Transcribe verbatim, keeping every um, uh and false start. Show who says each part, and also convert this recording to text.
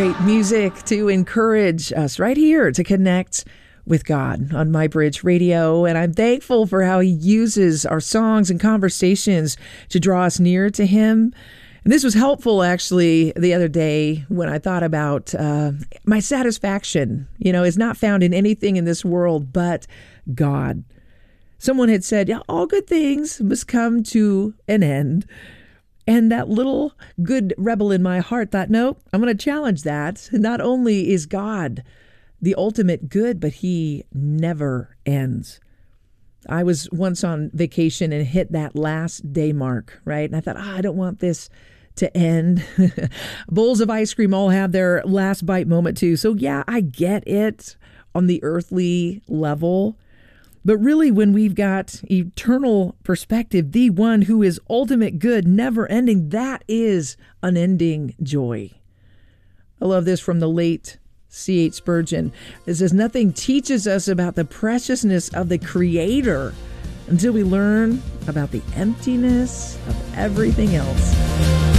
Speaker 1: great music to encourage us right here to connect with God on My Bridge Radio. And I'm thankful for how he uses our songs and conversations to draw us near to him. And this was helpful, actually, the other day when I thought about uh, my satisfaction, you know, is not found in anything in this world but God. Someone had said, yeah, all good things must come to an end. And that little good rebel in my heart thought, no, I'm going to challenge that. Not only is God the ultimate good, but he never ends. I was once on vacation and hit that last day mark, right? And I thought, oh, I don't want this to end. Bowls of ice cream all have their last bite moment too. So yeah, I get it on the earthly level. But really, when we've got eternal perspective, the one who is ultimate good, never ending, that is unending joy. I love this from the late C H Spurgeon. It says, nothing teaches us about the preciousness of the Creator until we learn about the emptiness of everything else.